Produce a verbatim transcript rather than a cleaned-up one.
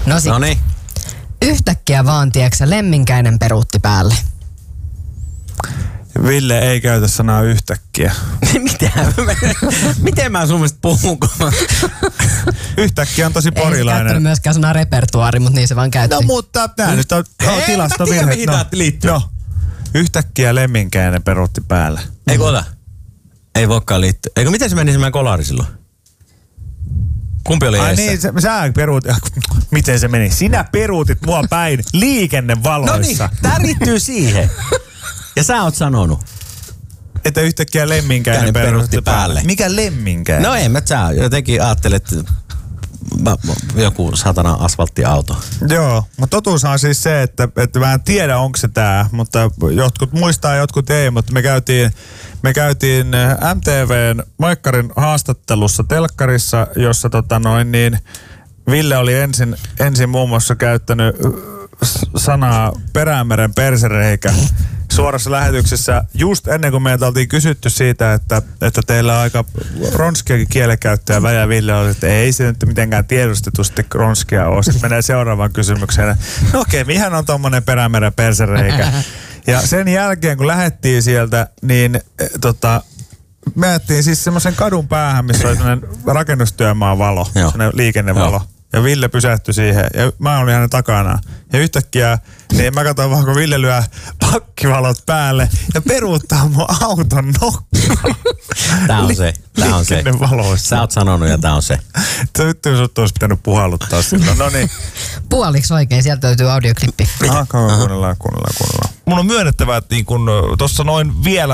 No sit. Noniin. Yhtäkkiä vaan, tiedätkö, lemminkäinen peruutti päälle. Ville ei käytä sanaa yhtäkkiä. Mitä? Miten mä sun mielestä puhun? Yhtäkkiä on tosi Ei se porilainen. käyttänyt myöskään sanaa repertuaari, mutta niin se vaan käytti. No mutta tää nyt on, on tilastovirhe. Mä tiedän, mihin tää liittyy. No. Yhtäkkiä lemminkäinen peruutti päälle. Eikö ota? Ei voikaan liittyä. Eikö miten se meni se meidän kolari silloin? Kumpi oli Ai eessä? niin, se, sä peruutit. Miten se meni? Sinä peruutit mua päin liikennevaloissa. No niin, tää liittyy siihen. Ja sä oot sanonut. Että yhtäkkiä lemminkäinen Käinen peruutti peruutti päälle. päälle. Mikä lemminkäinen? No en mä sä jotenkin ajattelet mä- mä- joku satana asfalttiauto. Joo, mutta totuus on siis se, että, että mä en tiedä onko se tää, mutta jotkut muistaa, jotkut ei, mutta me käytiin, me käytiin M T V:n Maikkarin haastattelussa telkkarissa, jossa tota noin niin, Ville oli ensin, ensin muun muassa käyttänyt sanaa Perämeren persereikä suorassa lähetyksessä just ennen kuin meiltä oltiin kysytty siitä, että, että teillä on aika ronskiakin kielenkäyttöä. Väjä Ville oli, että ei se nyt mitenkään tiedostetusti ronskia ole. Sitten menee seuraavaan kysymykseen. No okei, okay, mihän on tommonen Perämeren persereikä? Ja sen jälkeen kun lähdettiin sieltä, niin eh, tota, me jättiin siis semmoisen kadun päähän, missä oli sellainen rakennustyömaan valo, Joo. sellainen liikennevalo. Joo. Ja Ville pysähtyi siihen ja mä olin hänen takanaan. Ja yhtäkkiä, niin mä katsoin vaan, kun Ville lyö pakkivalot päälle ja peruuttaa mun auton nokkaan. Tää on se. Tää on se. Liikennevaloissa. Sä oot sanonut ja tää on se. Nyt sut olisi pitänyt puhalluttaa silloin. No niin. Puoliksi oikein, sieltä löytyy audioklippi. Aha, kuunnellaan, kuunnellaan, kuunnellaan. Mun on myönnettävä, että niin kun tuossa noin vielä